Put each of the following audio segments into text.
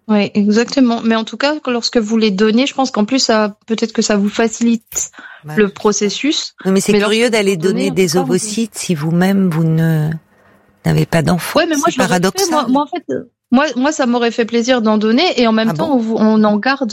Oui, exactement. Mais en tout cas, lorsque vous les donnez, je pense qu'en plus, peut-être que ça vous facilite le processus. Oui, mais c'est curieux d'aller donner des ovocytes si vous-même vous n'avez pas d'enfant. Ouais, mais moi, c'est paradoxal. Moi, en fait, moi, ça m'aurait fait plaisir d'en donner, et en même temps, on en garde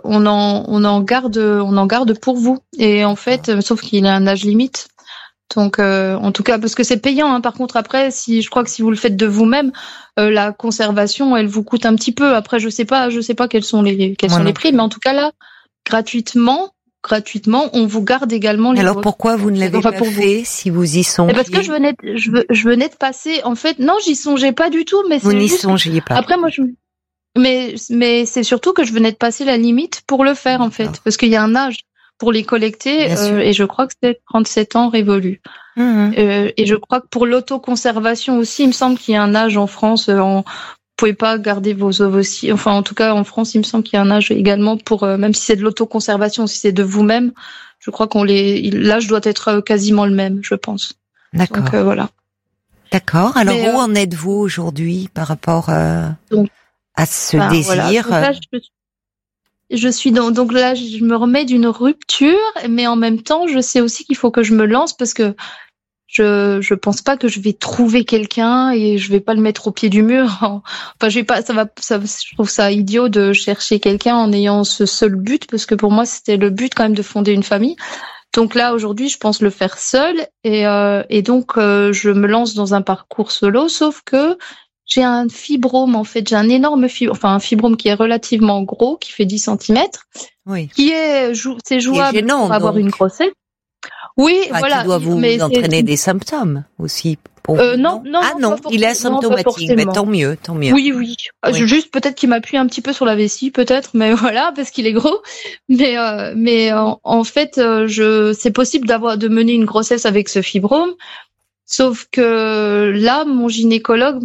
pour vous. Et en fait, sauf qu'il a un âge limite. Donc, en tout cas, parce que c'est payant. Hein. Par contre, après, je crois que si vous le faites de vous-même, la conservation, elle vous coûte un petit peu. Après, je sais pas quels sont les prix, mais en tout cas là, gratuitement, on vous garde également les. Alors pourquoi vous ne l'avez pas fait si vous y songiez? Parce que je venais de passer. En fait, non, j'y songeais pas du tout. Mais vous n'y songiez pas. Après, moi, mais c'est surtout que je venais de passer la limite pour le faire, en fait, parce qu'il y a un âge pour les collecter, et je crois que c'est 37 ans révolu. Et je crois que pour l'autoconservation aussi, il me semble qu'il y a un âge en France. Vous pouvez pas garder vos ovocytes. Enfin, en tout cas, en France, il me semble qu'il y a un âge également pour, même si c'est de l'autoconservation, si c'est de vous-même, je crois l'âge doit être quasiment le même, je pense. D'accord. Donc voilà. D'accord. Alors où en êtes-vous aujourd'hui par rapport à ce désir? Voilà. Je suis donc là, je me remets d'une rupture, mais en même temps, je sais aussi qu'il faut que je me lance, parce que je pense pas que je vais trouver quelqu'un et je vais pas le mettre au pied du mur. Enfin, je trouve ça idiot de chercher quelqu'un en ayant ce seul but, parce que pour moi, c'était le but quand même de fonder une famille. Donc là, aujourd'hui, je pense le faire seule, et donc je me lance dans un parcours solo, sauf que j'ai un fibrome, en fait. J'ai un énorme un fibrome qui est relativement gros, qui fait 10 centimètres, qui c'est jouable gênant, pour avoir une grossesse. Oui, voilà. Qui doit vous entraîner des symptômes aussi. Non, il est asymptomatique. Mais tant mieux. Oui. Juste peut-être qu'il m'appuie un petit peu sur la vessie, peut-être, mais voilà, parce qu'il est gros. Mais en fait, c'est possible de mener une grossesse avec ce fibrome. Sauf que là, mon gynécologue,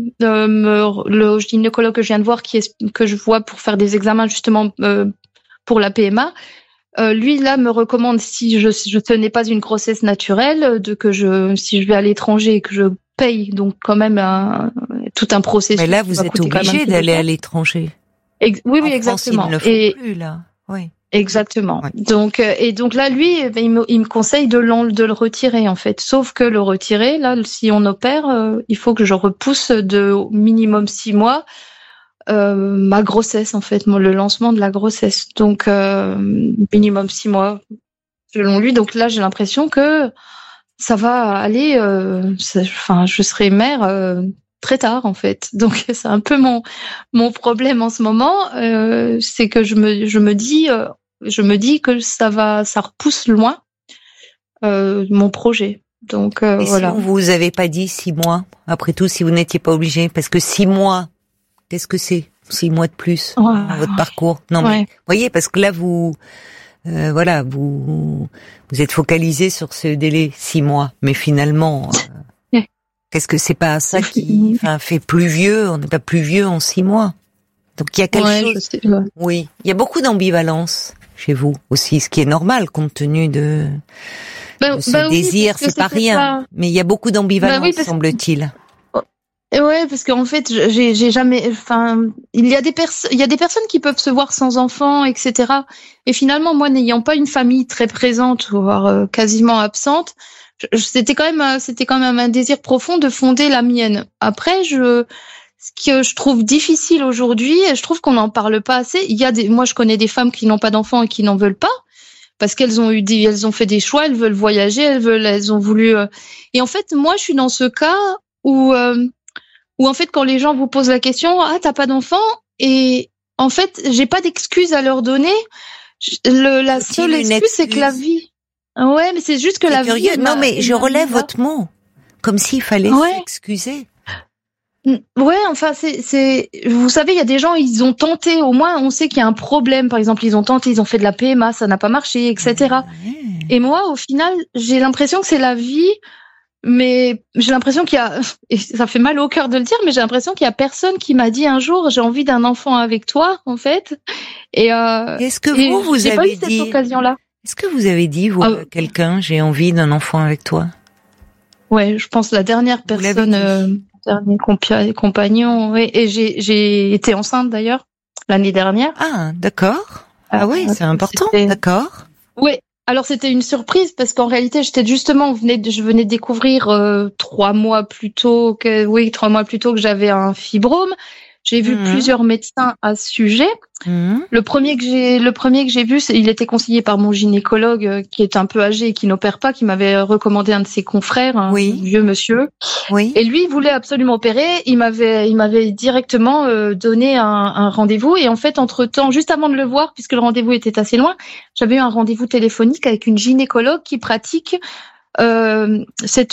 le gynécologue que je viens de voir, que je vois pour faire des examens justement pour la PMA, lui là me recommande, si je tenais pas une grossesse naturelle, si je vais à l'étranger et que je paye donc quand même tout un processus. Mais là, vous êtes obligé d'aller à l'étranger. Oui, en exactement. France, ils ne le font plus là. Oui. Exactement. Ouais. Donc là, lui, il me conseille de le retirer, en fait. Sauf que le retirer, là, si on opère, il faut que je repousse de minimum 6 mois ma grossesse, en fait, le lancement de la grossesse. Donc minimum 6 mois, selon lui. Donc là, j'ai l'impression que ça va aller. Je serai mère très tard, en fait. Donc c'est un peu mon problème en ce moment, c'est que je me dis que ça repousse loin mon projet. Donc voilà. Si on vous avait pas dit 6 mois, après tout, si vous n'étiez pas obligé, parce que 6 mois, qu'est-ce que c'est? 6 mois de plus dans votre parcours? Non, mais voyez, parce que là vous êtes focalisé sur ce délai 6 mois, mais finalement. Qu'est-ce que c'est pas ça qui fait plus vieux? On n'est pas plus vieux en 6 mois. Donc il y a quelque chose. Je sais, Oui, il y a beaucoup d'ambivalence chez vous aussi, ce qui est normal compte tenu de ce désir. C'est pas rien, mais il y a beaucoup d'ambivalence, semble-t-il. Ouais, parce qu'en fait, j'ai jamais. Il y a des personnes qui peuvent se voir sans enfants, etc. Et finalement, moi, n'ayant pas une famille très présente, voire quasiment absente. C'était quand même un désir profond de fonder la mienne. Après, ce que je trouve difficile aujourd'hui, et je trouve qu'on n'en parle pas assez. Moi, je connais des femmes qui n'ont pas d'enfants et qui n'en veulent pas, parce qu'elles ont fait des choix, elles veulent voyager, elles ont voulu. Et en fait, moi, je suis dans ce cas où en fait, quand les gens vous posent la question, t'as pas d'enfant, et en fait, j'ai pas d'excuse à leur donner. La seule excuse, c'est que la vie. Ouais, mais c'est juste que la vie. Non, mais je relève votre mot. Comme s'il fallait s'excuser. Ouais, enfin, vous savez, il y a des gens, ils ont tenté, au moins, on sait qu'il y a un problème. Par exemple, ils ont tenté, ils ont fait de la PMA, ça n'a pas marché, etc. Et moi, au final, j'ai l'impression que c'est la vie, mais j'ai l'impression et ça fait mal au cœur de le dire, mais j'ai l'impression qu'il y a personne qui m'a dit un jour, j'ai envie d'un enfant avec toi, en fait. Est-ce que vous avez pas eu cette occasion-là? Est-ce que vous avez dit, vous, à quelqu'un, j'ai envie d'un enfant avec toi? Ouais, je pense la dernière personne, dernier compagnon, et j'ai été enceinte d'ailleurs. l'année dernière. Ah, d'accord. Ah oui, c'est important, d'accord. Oui. Alors c'était une surprise parce qu'en réalité je venais de découvrir 3 mois plus tôt que j'avais un fibrome. J'ai vu plusieurs médecins à ce sujet. Le premier que j'ai vu, il était conseillé par mon gynécologue qui est un peu âgé et qui n'opère pas, qui m'avait recommandé un de ses confrères, un vieux monsieur. Oui. Et lui, il voulait absolument opérer. Il m'avait directement donné un rendez-vous. Et en fait, entre-temps, juste avant de le voir, puisque le rendez-vous était assez loin, j'avais eu un rendez-vous téléphonique avec une gynécologue qui pratique cette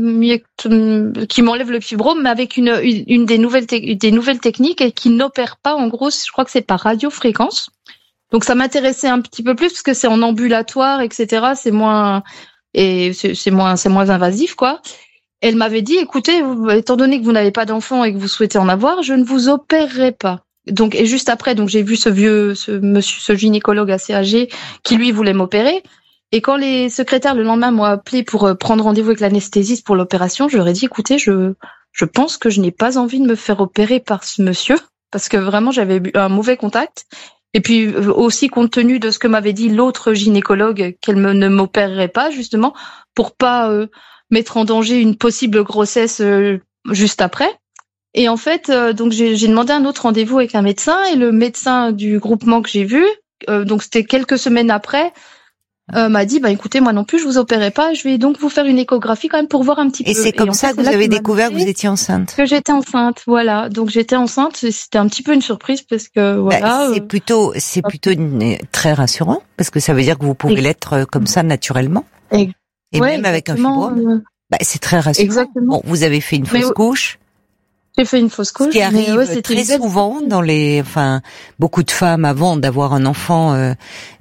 qui m'enlève le fibrome, mais avec une des nouvelles techniques et qui n'opère pas. En gros, je crois que c'est par radiofréquence. Donc ça m'intéressait un petit peu plus parce que c'est en ambulatoire, etc. C'est moins invasif, quoi. Elle m'avait dit, écoutez, étant donné que vous n'avez pas d'enfant et que vous souhaitez en avoir, je ne vous opérerai pas. Donc, et juste après, donc j'ai vu ce gynécologue assez âgé qui lui voulait m'opérer. Et quand les secrétaires le lendemain m'ont appelé pour prendre rendez-vous avec l'anesthésiste pour l'opération, je leur ai dit, écoutez, je pense que je n'ai pas envie de me faire opérer par ce monsieur parce que vraiment j'avais eu un mauvais contact. Et puis aussi compte tenu de ce que m'avait dit l'autre gynécologue, qu'elle ne m'opérerait pas justement pour pas mettre en danger une possible grossesse juste après. Et en fait, donc j'ai demandé un autre rendez-vous avec un médecin et le médecin du groupement que j'ai vu, donc c'était quelques semaines après, m'a dit écoutez, moi non plus je vous opérerai pas, je vais donc vous faire une échographie quand même pour voir un petit peu. Et c'est comme ça que vous avez découvert que vous étiez enceinte. Que j'étais enceinte, voilà. Donc j'étais enceinte, c'était un petit peu une surprise parce que voilà. C'est plutôt très rassurant parce que ça veut dire que vous pouvez l'être comme ça naturellement. Et même avec un fibrome. C'est très rassurant. Exactement. Bon, vous avez fait une fausse couche. J'ai fait une fausse couche. Ce qui arrive très souvent dans beaucoup de femmes avant d'avoir un enfant,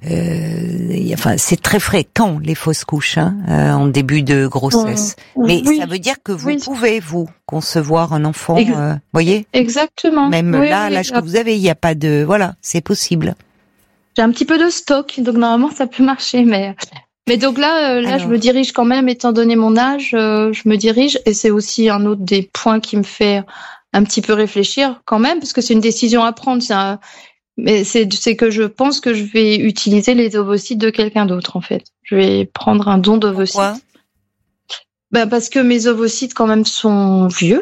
c'est très fréquent les fausses couches, en début de grossesse. Mais ça veut dire que vous pouvez, vous, concevoir un enfant, voyez? Exactement. Même là, l'âge que vous avez, il n'y a pas de, c'est possible. J'ai un petit peu de stock, donc normalement ça peut marcher, mais donc là, je me dirige quand même, étant donné mon âge, je me dirige, et c'est aussi un autre des points qui me fait un petit peu réfléchir quand même, parce que c'est une décision à prendre. Mais c'est que je pense que je vais utiliser les ovocytes de quelqu'un d'autre, en fait. Je vais prendre un don d'ovocytes. Pourquoi ? Parce que mes ovocytes quand même sont vieux.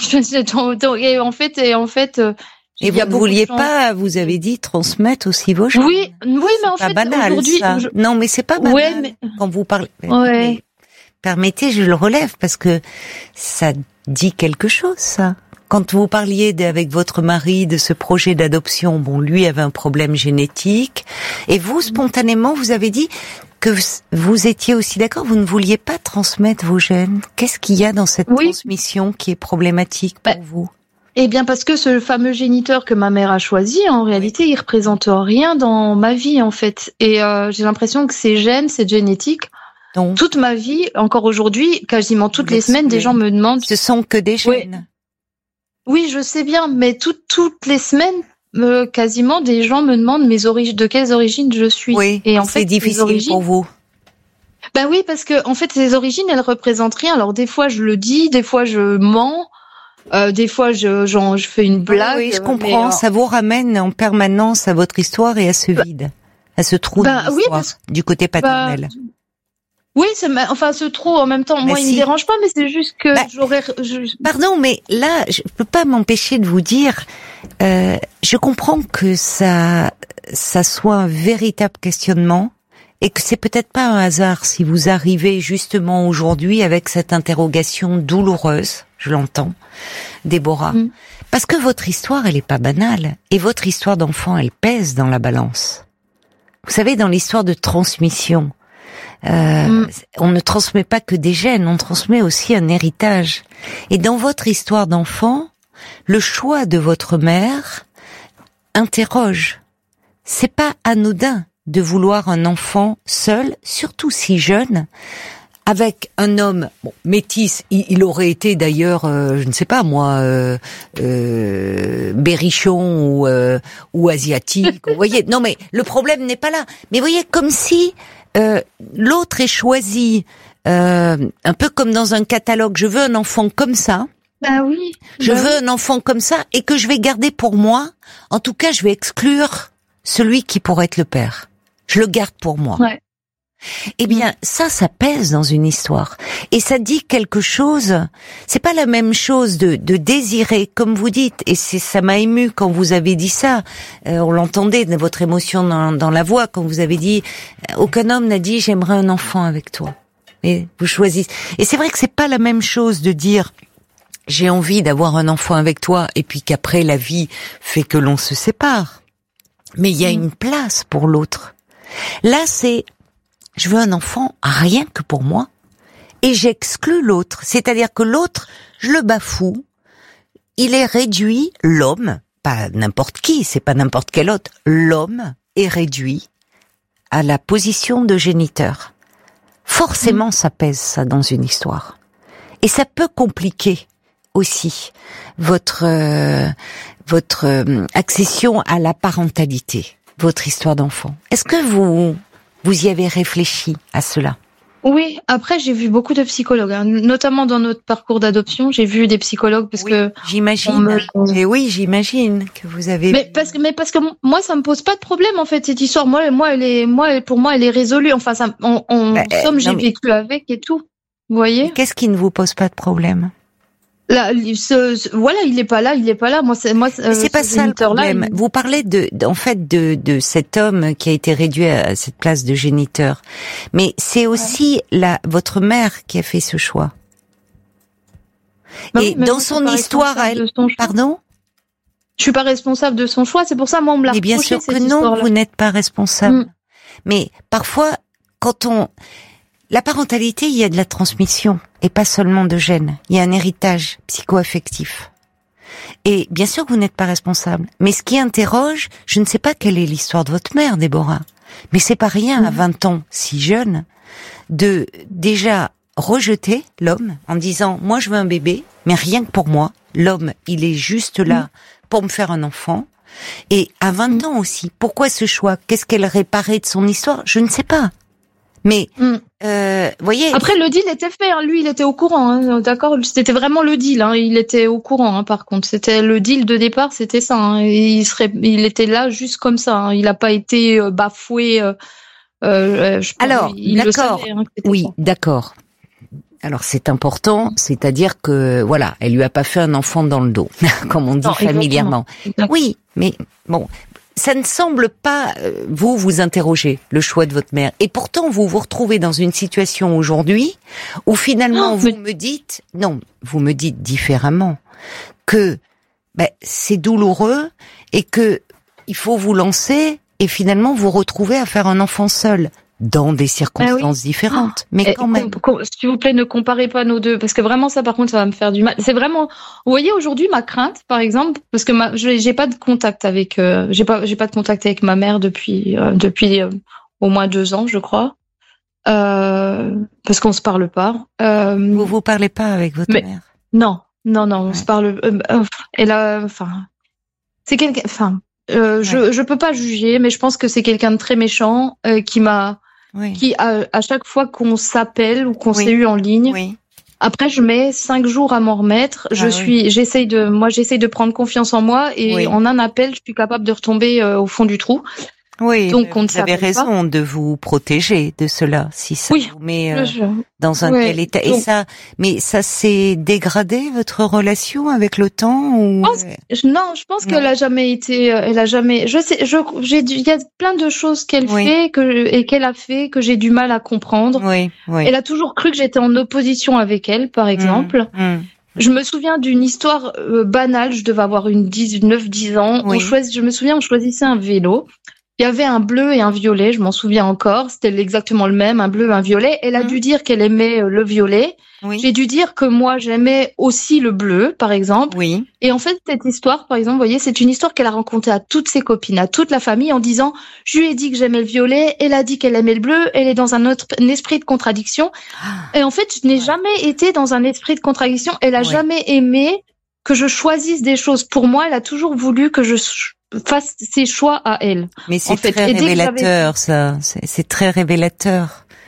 Et en fait. Et vous ne vouliez pas, vous avez dit, transmettre aussi vos gènes. Oui, mais en fait, aujourd'hui, ça. Non, mais c'est pas banal. Quand vous parlez. Mais permettez, je le relève parce que ça dit quelque chose, ça. Quand vous parliez avec votre mari de ce projet d'adoption, lui avait un problème génétique, et vous, spontanément, vous avez dit que vous étiez aussi d'accord, vous ne vouliez pas transmettre vos gènes. Qu'est-ce qu'il y a dans cette transmission qui est problématique pour vous ? Eh bien, parce que ce fameux géniteur que ma mère a choisi, en réalité, il représente rien dans ma vie, en fait. Et j'ai l'impression que ces gènes, cette génétique, toute ma vie, encore aujourd'hui, quasiment toutes les semaines, des gens me demandent... Ce sont que des gènes. Oui, je sais bien, mais toutes les semaines, quasiment, des gens me demandent de quelles origines je suis. Oui, et en fait, c'est difficile pour vous. Oui, parce que en fait, ces origines, elles représentent rien. Alors, des fois, je le dis, des fois, je mens. Des fois, je fais une blague. Oui, je comprends. Ça vous ramène en permanence à votre histoire et à ce vide, à ce trou de l'histoire, du côté paternel. Oui, ce trou, en même temps, moi, il me dérange pas, mais c'est juste que Pardon, mais là, je peux pas m'empêcher de vous dire, je comprends que ça soit un véritable questionnement, et que c'est peut-être pas un hasard si vous arrivez justement aujourd'hui avec cette interrogation douloureuse, je l'entends, Déborah, parce que votre histoire, elle est pas banale, et votre histoire d'enfant, elle pèse dans la balance. Vous savez, dans l'histoire de transmission, on ne transmet pas que des gènes, on transmet aussi un héritage. Et dans votre histoire d'enfant, le choix de votre mère interroge. C'est pas anodin de vouloir un enfant seul, surtout si jeune, avec un homme métis. Il aurait été d'ailleurs, je ne sais pas moi, berrichon ou asiatique. Vous voyez, non mais le problème n'est pas là. Mais vous voyez, comme si l'autre est choisi un peu comme dans un catalogue. Je veux un enfant comme ça, Bah oui. Je veux un enfant comme ça et que je vais garder pour moi. En tout cas, je vais exclure celui qui pourrait être le père. Je le garde pour moi. Ouais. Eh bien, ça pèse dans une histoire. Et ça dit quelque chose. C'est pas la même chose de désirer, comme vous dites. Et ça m'a ému quand vous avez dit ça. On l'entendait, de votre émotion dans la voix, quand vous avez dit, aucun homme n'a dit, j'aimerais un enfant avec toi. Et vous choisissez. Et c'est vrai que c'est pas la même chose de dire, j'ai envie d'avoir un enfant avec toi, et puis qu'après la vie fait que l'on se sépare. Mais il y a une place pour l'autre. Là, c'est, je veux un enfant rien que pour moi, et j'exclus l'autre. C'est-à-dire que l'autre, je le bafoue, il est réduit, l'homme, pas n'importe qui, c'est pas n'importe quel autre, l'homme est réduit à la position de géniteur. Forcément, ça pèse, ça, dans une histoire. Et ça peut compliquer aussi votre accession à la parentalité, votre histoire d'enfant. Est-ce que vous y avez réfléchi à cela? Oui, après j'ai vu beaucoup de psychologues, hein, notamment dans notre parcours d'adoption, j'ai vu des psychologues parce que j'imagine. Et oui, j'imagine que vous avez. Mais parce que moi ça me pose pas de problème en fait cette histoire. Pour moi elle est résolue. Enfin ça, j'ai vécu avec et tout. Vous voyez? Qu'est-ce qui ne vous pose pas de problème? Là, voilà, il est pas là. Moi, c'est pas ça le problème. Vous parlez de cet homme qui a été réduit à cette place de géniteur. Mais c'est aussi votre mère qui a fait ce choix. Et dans son histoire à elle, pardon? Je suis pas responsable de son choix, c'est pour ça, moi, on me l'a reproché. Mais bien sûr que non, vous n'êtes pas responsable. Mais parfois, la parentalité, il y a de la transmission, et pas seulement de gènes. Il y a un héritage psycho-affectif. Et bien sûr que vous n'êtes pas responsable. Mais ce qui interroge, je ne sais pas quelle est l'histoire de votre mère, Déborah. Mais c'est pas rien, à 20 ans, si jeune, de déjà rejeter l'homme en disant, moi je veux un bébé, mais rien que pour moi. L'homme, il est juste là pour me faire un enfant. Et à 20 ans aussi, pourquoi ce choix? Qu'est-ce qu'elle réparait de son histoire? Je ne sais pas. Mais, voyez. Après, le deal était fait, hein. Lui, il était au courant, hein. D'accord? C'était vraiment le deal, hein. Il était au courant, hein, par contre. C'était le deal de départ, c'était ça, hein. Il était là juste comme ça, hein. Il n'a pas été bafoué, alors, il d'accord. Le savait, hein, oui, ça. D'accord. Alors, c'est important, c'est-à-dire que, voilà, elle lui a pas fait un enfant dans le dos, comme on dit familièrement. Exactement. Oui, mais bon. Ça ne semble pas vous interroger le choix de votre mère. Et pourtant, vous vous retrouvez dans une situation aujourd'hui où finalement vous me dites différemment que c'est douloureux et que il faut vous lancer et finalement vous retrouver à faire un enfant seul. Dans des circonstances différentes, mais quand même. S'il vous plaît, ne comparez pas nos deux, parce que vraiment ça, par contre, ça va me faire du mal. C'est vraiment, vous voyez, aujourd'hui, ma crainte, par exemple, parce que j'ai pas de contact avec, j'ai pas de contact avec ma mère depuis au moins 2 ans, je crois, parce qu'on se parle pas. Vous parlez pas avec votre mère? Non, on se parle. Elle a, c'est quelqu'un, je peux pas juger, mais je pense que c'est quelqu'un de très méchant qui à chaque fois qu'on s'appelle ou qu'on s'est eu en ligne, après je mets 5 jours à m'en remettre. J'essaye de prendre confiance en moi et en un appel, je suis capable de retomber au fond du trou. Oui, donc on ne vous avez raison de vous protéger de cela, si ça vous met dans un tel état. Et mais ça s'est dégradé, votre relation, avec le temps, ou? Je pense qu'elle a jamais été, il y a plein de choses qu'elle fait et qu'elle a fait que j'ai du mal à comprendre. Elle a toujours cru que j'étais en opposition avec elle, par exemple. Je me souviens d'une histoire banale, je devais avoir 9-10 ans. Je me souviens, on choisissait un vélo. Il y avait un bleu et un violet, je m'en souviens encore. C'était exactement le même, un bleu et un violet. Elle a dû dire qu'elle aimait le violet. J'ai dû dire que moi, j'aimais aussi le bleu, par exemple. Et en fait, cette histoire, par exemple, vous voyez, c'est une histoire qu'elle a racontée à toutes ses copines, à toute la famille, en disant, je lui ai dit que j'aimais le violet, elle a dit qu'elle aimait le bleu, elle est dans un esprit de contradiction. Et en fait, je n'ai jamais été dans un esprit de contradiction. Elle a jamais aimé que je choisisse des choses. Pour moi, elle a toujours voulu que je fasse ses choix à elle. Mais c'est très révélateur, ça. C'est très révélateur.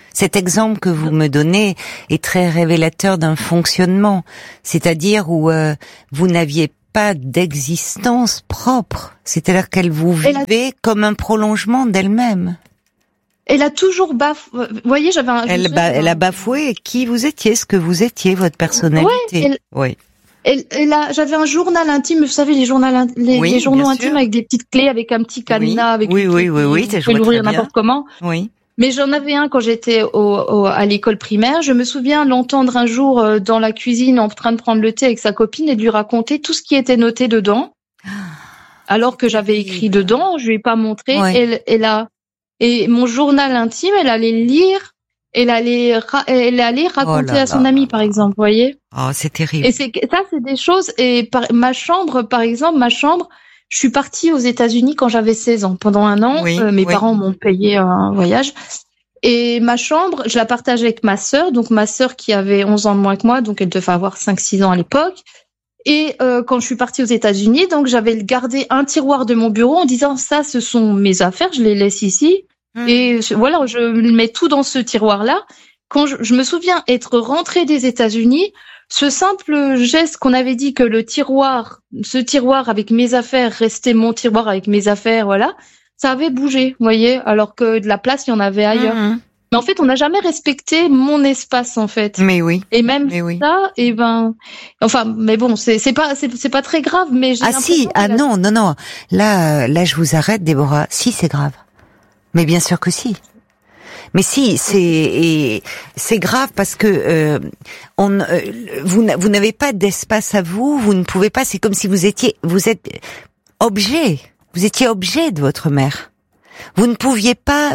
Cet exemple que vous me donnez est très révélateur d'un fonctionnement, c'est-à-dire où vous n'aviez pas d'existence propre, c'est-à-dire qu'elle vous vivait comme un prolongement d'elle-même. Elle a toujours bafoué. Vous voyez, Elle a bafoué qui vous étiez, ce que vous étiez, votre personnalité. Oui. J'avais un journal intime, vous savez, les journaux intimes avec des petites clés, avec un petit cadenas, avec oui, je vois l'ouvrir n'importe comment. Oui. Mais j'en avais un quand j'étais à l'école primaire. Je me souviens l'entendre un jour dans la cuisine en train de prendre le thé avec sa copine et de lui raconter tout ce qui était noté dedans. Alors que j'avais écrit dedans, je lui ai pas montré. Ouais. Et mon journal intime, elle allait le lire. Elle allait raconter à son ami, par exemple, vous voyez. Oh, c'est terrible. Et c'est des choses. Et ma chambre, je suis partie aux États-Unis quand j'avais 16 ans. Pendant un an, mes parents m'ont payé un voyage. Et ma chambre, je la partage avec ma sœur. Donc ma sœur qui avait 11 ans de moins que moi, donc elle devait avoir 5-6 ans à l'époque. Et quand je suis partie aux États-Unis, donc j'avais gardé un tiroir de mon bureau en disant ça, ce sont mes affaires, je les laisse ici. Et voilà, je mets tout dans ce tiroir-là. Quand je me souviens être rentrée des États-Unis, ce simple geste qu'on avait dit que ce tiroir avec mes affaires restait mon tiroir avec mes affaires, voilà, ça avait bougé, vous voyez, alors que de la place, il y en avait ailleurs. Mais en fait, on n'a jamais respecté mon espace, en fait. Mais oui. Et même ça, mais bon, c'est pas très grave, mais j'ai non. Là, je vous arrête, Déborah. Si, c'est grave. Mais bien sûr que si. Mais si, c'est grave parce que vous n'avez pas d'espace à vous, vous ne pouvez pas. C'est comme si vous étiez objet de votre mère. Vous ne pouviez pas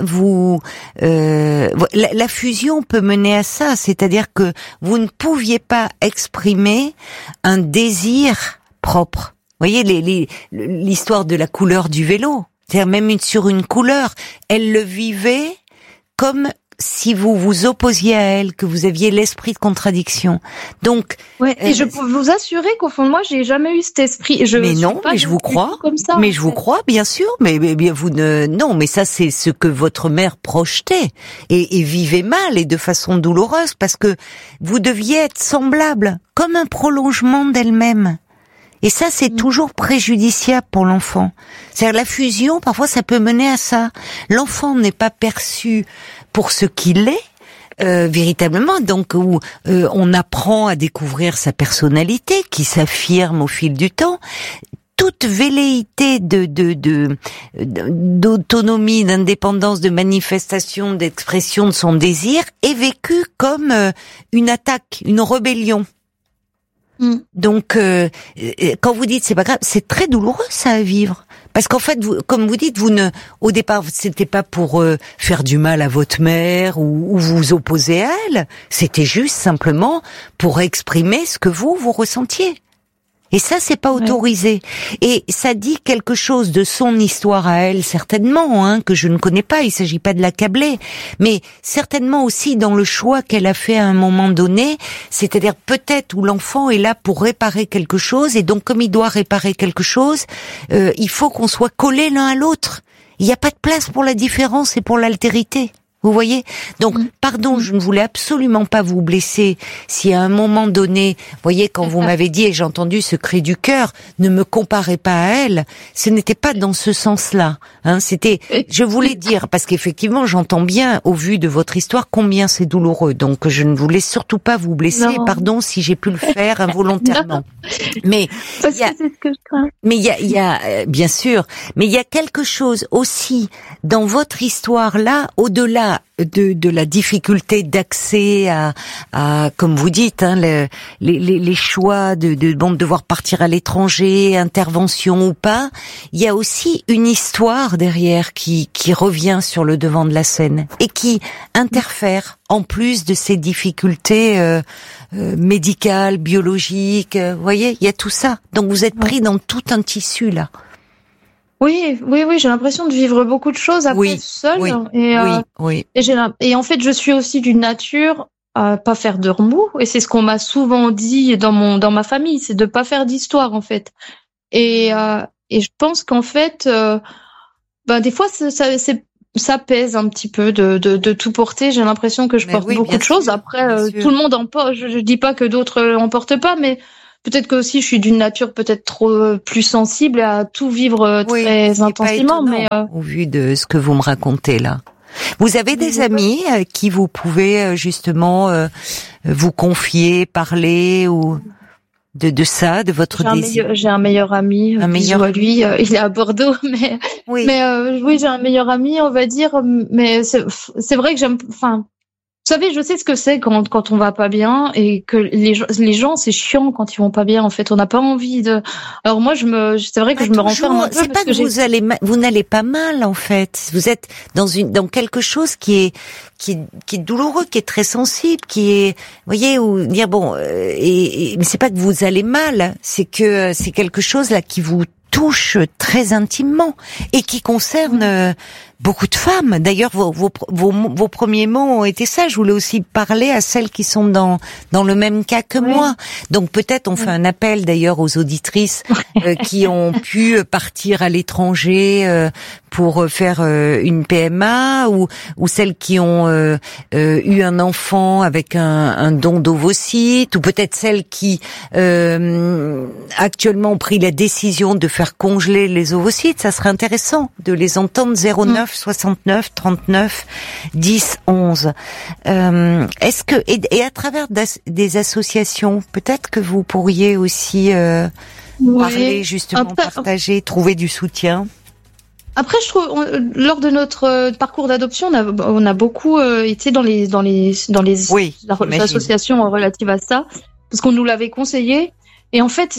la fusion peut mener à ça, c'est-à-dire que vous ne pouviez pas exprimer un désir propre. Vous voyez l'histoire de la couleur du vélo. C'est-à-dire même sur une couleur, elle le vivait comme si vous vous opposiez à elle, que vous aviez l'esprit de contradiction. Donc, et je peux vous assurer qu'au fond de moi, j'ai jamais eu cet esprit. Mais je vous crois. Comme ça, mais je vous crois, bien sûr. Mais mais ça c'est ce que votre mère projetait et vivait mal et de façon douloureuse parce que vous deviez être semblable, comme un prolongement d'elle-même. Et ça, c'est toujours préjudiciable pour l'enfant. C'est-à-dire la fusion, parfois, ça peut mener à ça. L'enfant n'est pas perçu pour ce qu'il est, véritablement. Donc, on apprend à découvrir sa personnalité, qui s'affirme au fil du temps. Toute velléité d'autonomie, d'indépendance, de manifestation, d'expression de son désir est vécue comme une attaque, une rébellion. Donc, quand vous dites c'est pas grave, c'est très douloureux ça à vivre, parce qu'en fait, comme vous dites, au départ, c'était pas pour faire du mal à votre mère ou vous opposer à elle, c'était juste simplement pour exprimer ce que vous ressentiez. Et ça, c'est pas autorisé. Et ça dit quelque chose de son histoire à elle, certainement, que je ne connais pas. Il s'agit pas de l'accabler, mais certainement aussi dans le choix qu'elle a fait à un moment donné. C'est-à-dire peut-être où l'enfant est là pour réparer quelque chose, et donc comme il doit réparer quelque chose, il faut qu'on soit collés l'un à l'autre. Il n'y a pas de place pour la différence et pour l'altérité. Vous voyez? Donc, pardon, je ne voulais absolument pas vous blesser. Si à un moment donné, vous voyez, quand vous m'avez dit, et j'ai entendu ce cri du cœur, ne me comparez pas à elle, ce n'était pas dans ce sens-là. C'était, je voulais dire, parce qu'effectivement, j'entends bien, au vu de votre histoire, combien c'est douloureux. Donc, je ne voulais surtout pas vous blesser. Non. Pardon si j'ai pu le faire involontairement. Mais, parce que c'est ce que je crains. Mais il y a, bien sûr, mais il y a quelque chose aussi dans votre histoire-là, au-delà de la difficulté d'accès à comme vous dites, les choix de devoir partir à l'étranger, intervention ou pas, il y a aussi une histoire derrière qui revient sur le devant de la scène et qui interfère en plus de ces difficultés médicales, biologiques. Vous voyez, il y a tout ça. Donc vous êtes pris dans tout un tissu là. Oui, j'ai l'impression de vivre beaucoup de choses après seule. Et en fait, je suis aussi d'une nature à pas faire de remous, et c'est ce qu'on m'a souvent dit dans ma famille, c'est de pas faire d'histoire en fait. Et je pense qu'en fait, des fois, ça pèse un petit peu de tout porter. J'ai l'impression que je porte beaucoup de choses. Après, tout le monde en porte. Je dis pas que d'autres en portent pas, mais peut-être que aussi je suis d'une nature peut-être trop plus sensible à tout vivre très intensément. Mais au vu de ce que vous me racontez là. Vous avez des amis à qui vous pouvez justement vous confier, parler ou de ça, de votre désir? J'ai un meilleur ami. Lui, il est à Bordeaux, mais oui, j'ai un meilleur ami, on va dire. Mais c'est vrai que j'aime. Enfin, vous savez, je sais ce que c'est quand on va pas bien et que les gens c'est chiant quand ils vont pas bien. En fait, on n'a pas envie de. Alors moi, c'est vrai que je me renferme un peu. C'est pas que vous n'allez pas mal en fait. Vous êtes dans quelque chose qui est douloureux, qui est très sensible, qui est, vous voyez, ou dire mais c'est pas que vous allez mal, c'est que c'est quelque chose là qui vous touche très intimement et qui concerne beaucoup de femmes. D'ailleurs, vos premiers mots ont été ça. Je voulais aussi parler à celles qui sont dans le même cas que moi. Donc peut-être on fait un appel d'ailleurs aux auditrices qui ont pu partir à l'étranger pour faire une PMA ou celles qui ont eu un enfant avec un don d'ovocytes ou peut-être celles qui actuellement ont pris la décision de faire congeler les ovocytes. Ça serait intéressant de les entendre. 09 69 39 10 11. Est-ce que et à travers des associations, peut-être que vous pourriez aussi parler justement, partager, trouver du soutien. Après, je trouve, lors de notre parcours d'adoption, on a beaucoup été dans les associations relatives à ça, parce qu'on nous l'avait conseillé. Et en fait,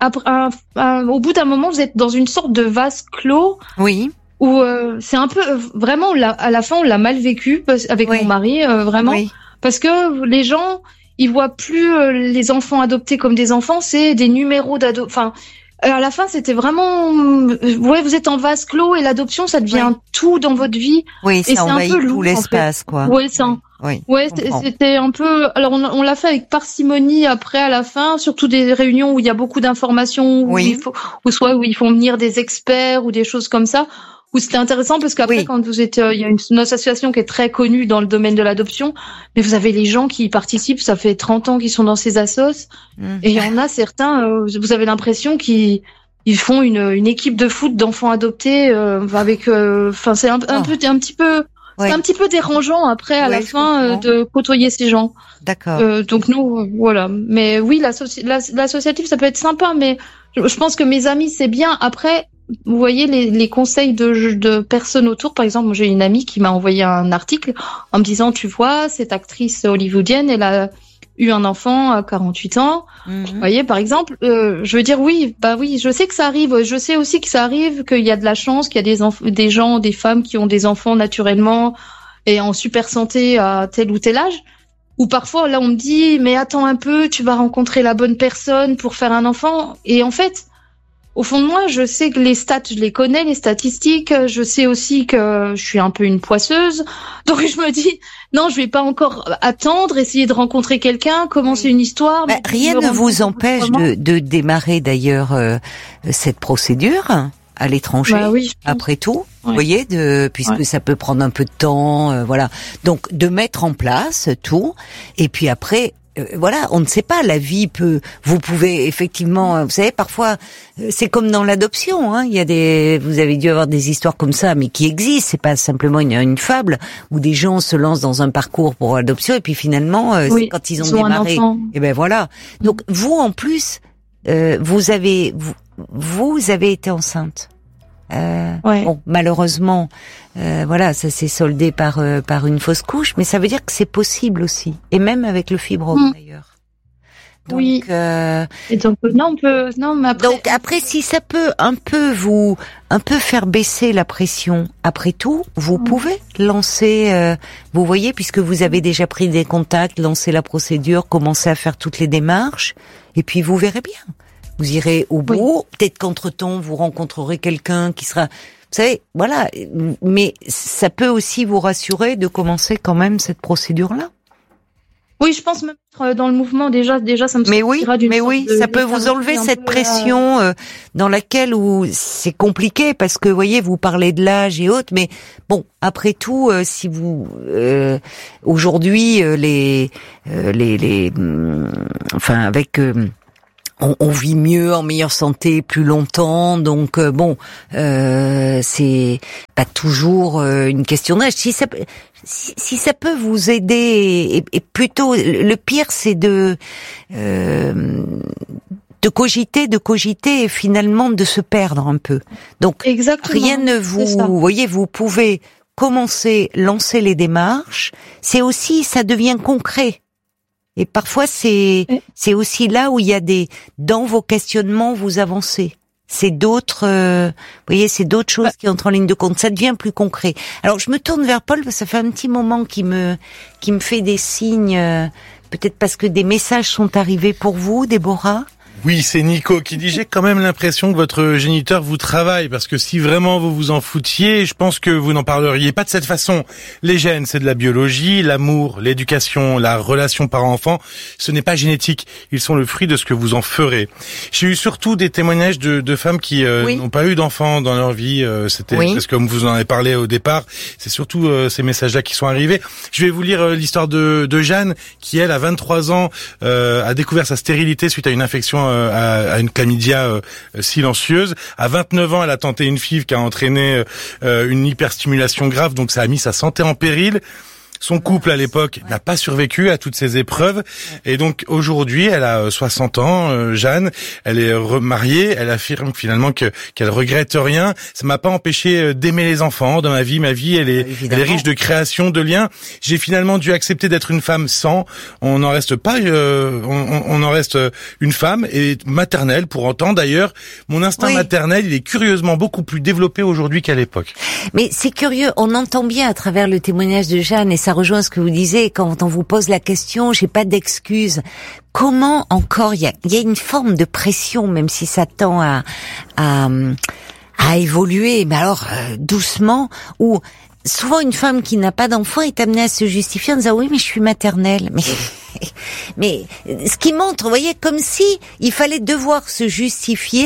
au bout d'un moment, vous êtes dans une sorte de vase clos. Oui. Où c'est un peu vraiment à la fin, on l'a mal vécu avec mon mari, vraiment, parce que les gens, ils voient plus les enfants adoptés comme des enfants, c'est des numéros d'ado. Enfin. À la fin, c'était vraiment, vous êtes en vase clos et l'adoption, ça devient tout dans votre vie. Oui, ça envahit tout l'espace, quoi. Ouais, c'était un peu. Alors, on l'a fait avec parcimonie après, à la fin, surtout des réunions où il y a beaucoup d'informations, où il font venir des experts ou des choses comme ça. Où c'était intéressant parce qu'après, quand vous êtes, il y a une association qui est très connue dans le domaine de l'adoption, mais vous avez les gens qui y participent, ça fait 30 ans qu'ils sont dans ces assos, et il y en a certains, vous avez l'impression qu'ils font une équipe de foot d'enfants adoptés, avec, enfin, c'est un petit peu, c'est un petit peu dérangeant après, à la fin, de côtoyer ces gens. D'accord. Donc nous, voilà. Mais oui, l'associatif, ça peut être sympa, mais je pense que mes amis, c'est bien. Après, vous voyez les conseils de personnes autour. Par exemple, j'ai une amie qui m'a envoyé un article en me disant, tu vois, cette actrice hollywoodienne, elle a eu un enfant à 48 ans. Vous voyez, par exemple, je veux dire, oui, je sais que ça arrive. Je sais aussi que ça arrive, qu'il y a de la chance, qu'il y a des femmes qui ont des enfants naturellement et en super santé à tel ou tel âge. Ou parfois, là, on me dit, mais attends un peu, tu vas rencontrer la bonne personne pour faire un enfant. Et en fait, au fond de moi, je sais que les stats, je les connais, les statistiques. Je sais aussi que je suis un peu une poisseuse. Donc je me dis, non, je vais pas encore attendre, essayer de rencontrer quelqu'un, commencer une histoire. Rien ne vous empêche de démarrer d'ailleurs cette procédure à l'étranger, après tout. Vous voyez, puisque ça peut prendre un peu de temps, voilà. Donc de mettre en place tout, et puis après. Voilà, on ne sait pas, la vie vous pouvez effectivement, vous savez, parfois, c'est comme dans l'adoption, hein, vous avez dû avoir des histoires comme ça, mais qui existent, c'est pas simplement une fable, où des gens se lancent dans un parcours pour l'adoption, et puis finalement, c'est quand ils ont démarré, et ben voilà. Donc, vous, en plus, vous avez été enceinte. Bon, malheureusement, voilà, ça s'est soldé par une fausse couche, mais ça veut dire que c'est possible aussi, et même avec le fibrome d'ailleurs. Donc, et donc donc après, si ça peut un peu faire baisser la pression, après tout, vous pouvez lancer, vous voyez, puisque vous avez déjà pris des contacts, lancer la procédure, commencer à faire toutes les démarches, et puis vous verrez bien. Vous irez au bout, peut-être qu'entre-temps, vous rencontrerez quelqu'un qui sera... Vous savez, voilà, mais ça peut aussi vous rassurer de commencer quand même cette procédure-là. Oui, je pense même être dans le mouvement déjà ça me sortira d'une sorte de ça peut vous enlever cette pression dans laquelle où c'est compliqué parce que vous voyez, vous parlez de l'âge et autres, mais bon, après tout, si vous aujourd'hui enfin avec on vit mieux, en meilleure santé, plus longtemps, donc c'est pas toujours une question d'âge. Si ça peut vous aider, et plutôt le pire, c'est de cogiter et finalement de se perdre un peu. Donc exactement, rien ne vous voyez, vous pouvez lancer les démarches. C'est aussi, ça devient concret. Et parfois, c'est aussi là où il y a dans vos questionnements, vous avancez. C'est d'autres, c'est d'autres choses qui entrent en ligne de compte. Ça devient plus concret. Alors, je me tourne vers Paul parce que ça fait un petit moment qu'il me fait des signes, peut-être parce que des messages sont arrivés pour vous, Déborah. Oui, c'est Nico qui dit, j'ai quand même l'impression que votre géniteur vous travaille, parce que si vraiment vous vous en foutiez, je pense que vous n'en parleriez pas de cette façon. Les gènes, c'est de la biologie, l'amour, l'éducation, la relation parent-enfant, ce n'est pas génétique. Ils sont le fruit de ce que vous en ferez. J'ai eu surtout des témoignages de femmes qui n'ont pas eu d'enfants dans leur vie. C'était parce que comme vous en avez parlé au départ, c'est surtout ces messages-là qui sont arrivés. Je vais vous lire l'histoire de Jeanne, qui elle, à 23 ans, a découvert sa stérilité suite à une infection à une chlamydia silencieuse. À 29 ans, elle a tenté une FIV qui a entraîné une hyperstimulation grave, donc ça a mis sa santé en péril. Son couple, à l'époque, n'a pas survécu à toutes ces épreuves. Et donc, aujourd'hui, elle a 60 ans, Jeanne. Elle est remariée. Elle affirme finalement qu'elle regrette rien. Ça m'a pas empêché d'aimer les enfants dans ma vie. Ma vie, elle est riche de création, de liens. J'ai finalement dû accepter d'être une femme sans. On n'en reste pas, on en reste une femme et maternelle. Pour autant, d'ailleurs, mon instinct maternel, il est curieusement beaucoup plus développé aujourd'hui qu'à l'époque. Mais c'est curieux. On entend bien à travers le témoignage de Jeanne, et ça rejoint ce que vous disiez, quand on vous pose la question, j'ai pas d'excuses. Comment encore, il y a une forme de pression, même si ça tend à évoluer, mais alors doucement, où souvent une femme qui n'a pas d'enfant est amenée à se justifier en disant oui, mais je suis maternelle. Mais ce qui montre, vous voyez, comme si il fallait devoir se justifier.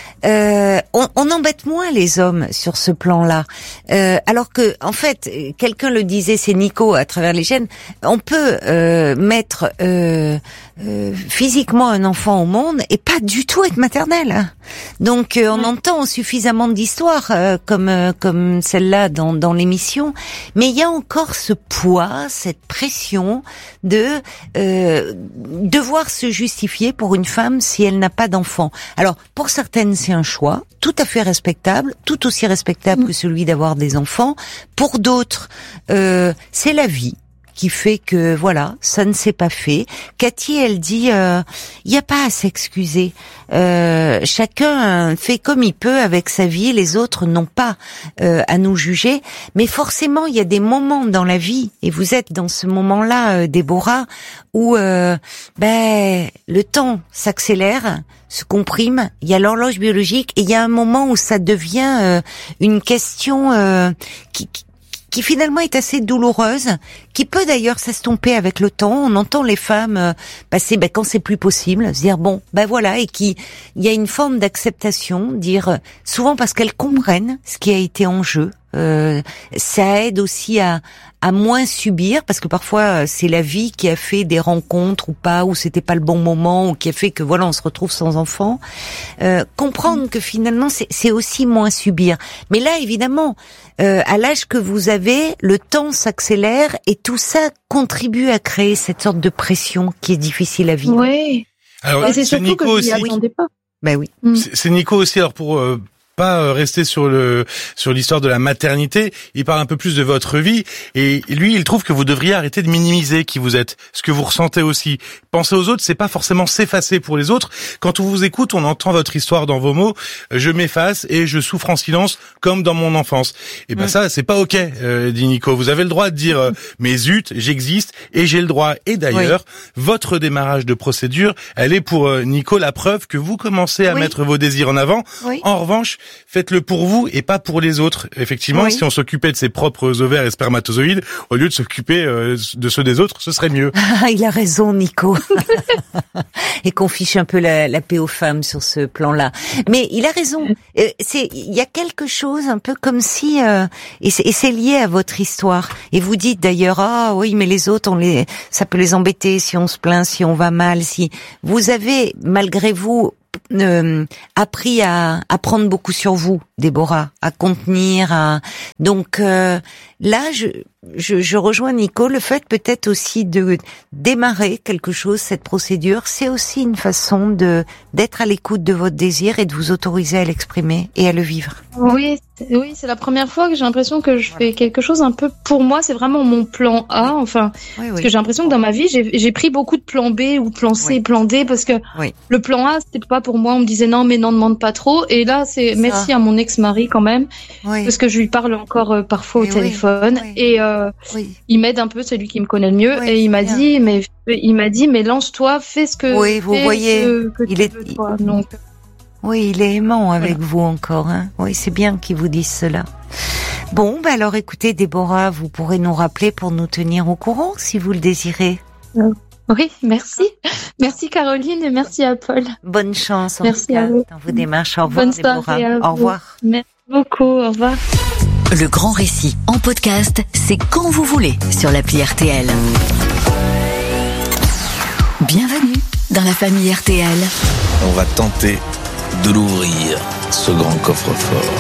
On embête moins les hommes sur ce plan-là, alors que en fait, quelqu'un le disait, c'est Nico à travers les gènes. On peut mettre physiquement un enfant au monde et pas du tout être maternelle. Donc on entend suffisamment d'histoires comme celle-là dans l'émission, mais il y a encore ce poids, cette pression de devoir se justifier pour une femme si elle n'a pas d'enfant. Alors pour certaines, c'est un choix tout à fait respectable, tout aussi respectable que celui d'avoir des enfants. Pour d'autres, c'est la vie qui fait que voilà, ça ne s'est pas fait. Cathy, elle dit, il y a pas à s'excuser. Chacun fait comme il peut avec sa vie. Les autres n'ont pas à nous juger. Mais forcément, il y a des moments dans la vie, et vous êtes dans ce moment-là, Déborah, où le temps s'accélère, se comprime. Il y a l'horloge biologique, et il y a un moment où ça devient une question qui finalement est assez douloureuse, qui peut d'ailleurs s'estomper avec le temps. On entend les femmes passer, quand c'est plus possible, se dire voilà, et il y a une forme d'acceptation, dire souvent parce qu'elles comprennent ce qui a été en jeu. Ça aide aussi à moins subir, parce que parfois c'est la vie qui a fait des rencontres ou pas, ou c'était pas le bon moment, ou qui a fait que voilà, on se retrouve sans enfant. Comprendre que finalement c'est aussi moins subir. Mais là, évidemment, à l'âge que vous avez, le temps s'accélère, et tout ça contribue à créer cette sorte de pression qui est difficile à vivre. Oui. Alors, c'est surtout Nico que je aussi. m'y attendais pas. Ben oui. C'est Nico aussi. Alors pour pas rester sur l'histoire de la maternité, il parle un peu plus de votre vie, et lui il trouve que vous devriez arrêter de minimiser qui vous êtes, ce que vous ressentez aussi. Penser aux autres, c'est pas forcément s'effacer pour les autres. Quand on vous écoute, on entend votre histoire dans vos mots. Je m'efface et je souffre en silence comme dans mon enfance. Et ça, c'est pas ok, dit Nico. Vous avez le droit de dire mais zut, j'existe et j'ai le droit. Et d'ailleurs, votre démarrage de procédure, elle est pour Nico la preuve que vous commencez à mettre vos désirs en avant. En revanche, faites-le pour vous et pas pour les autres. Effectivement, si on s'occupait de ses propres ovaires et spermatozoïdes, au lieu de s'occuper de ceux des autres, ce serait mieux. Ah, il a raison, Nico. Et qu'on fiche un peu la paix aux femmes sur ce plan-là. Mais il a raison. Il y a quelque chose un peu comme si, et c'est lié à votre histoire. Et vous dites d'ailleurs, ah oui, mais les autres, ça peut les embêter si on se plaint, si on va mal, si vous avez, malgré vous, appris à prendre beaucoup sur vous, Déborah, à contenir, donc là je rejoins Nico, le fait peut-être aussi de démarrer quelque chose, cette procédure, c'est aussi une façon d'être à l'écoute de votre désir et de vous autoriser à l'exprimer et à le vivre. Oui, c'est la première fois que j'ai l'impression que je fais quelque chose un peu pour moi, c'est vraiment mon plan A, enfin, parce que j'ai l'impression que dans ma vie, j'ai pris beaucoup de plan B ou plan C et plan D, parce que le plan A, c'était pas pour moi, on me disait non, mais n'en demande pas trop, et là, c'est merci à mon ex-mari quand même, parce que je lui parle encore parfois au téléphone, et il m'aide un peu, c'est lui qui me connaît le mieux, et il m'a dit, mais lance-toi, fais ce que vous voyez, que tu veux, toi. Donc, oui, il est aimant avec vous encore, hein. Oui, c'est bien qu'il vous dise cela. Bon, alors écoutez, Déborah, vous pourrez nous rappeler pour nous tenir au courant, si vous le désirez. Oui, merci. Merci Caroline et merci à Paul. Bonne chance merci à vous dans vos démarches. Au revoir, Déborah. Au revoir. Merci beaucoup, au revoir. Le grand récit en podcast, c'est quand vous voulez sur l'appli RTL. Bienvenue dans la famille RTL. On va tenter de l'ouvrir, ce grand coffre-fort.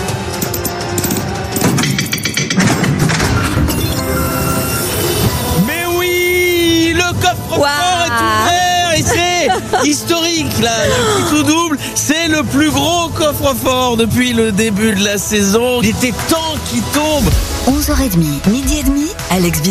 Mais oui, le coffre-fort est ouvert et c'est historique là. Le prix tout double, c'est le plus gros coffre-fort depuis le début de la saison. Il était temps qu'il tombe. 11h30, midi et demi, Alex